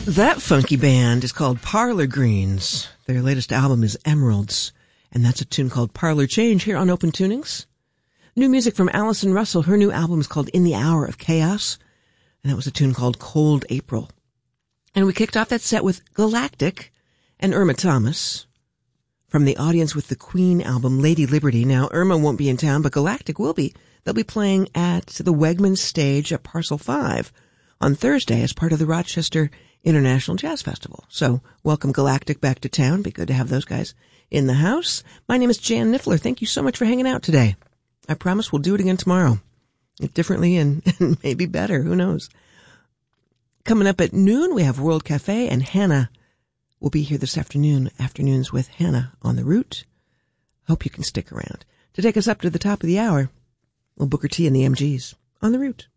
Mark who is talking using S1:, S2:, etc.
S1: That funky band is called Parlor Greens. Their latest album is Emeralds, and that's a tune called Parlor Change here on Open Tunings. New music from Allison Russell. Her new album is called In the Hour of Chaos, and that was a tune called Cold April. And we kicked off that set with Galactic and Irma Thomas from the Audience with the Queen album Lady Liberty. Now, Irma won't be in town, but Galactic will be. They'll be playing at the Wegmans stage at Parcel 5 on Thursday as part of the Rochester International Jazz Festival. So welcome Galactic back to town. Be good to have those guys in the house. My name is Jan Niffler. Thank you so much for hanging out today. I promise we'll do it again tomorrow. Differently and maybe better. Who knows? Coming up at noon, we have World Cafe, and Hannah will be here this afternoon. Afternoons with Hannah on the Route. Hope you can stick around. To take us up to the top of the hour, well, Booker T and the MGs on the Route.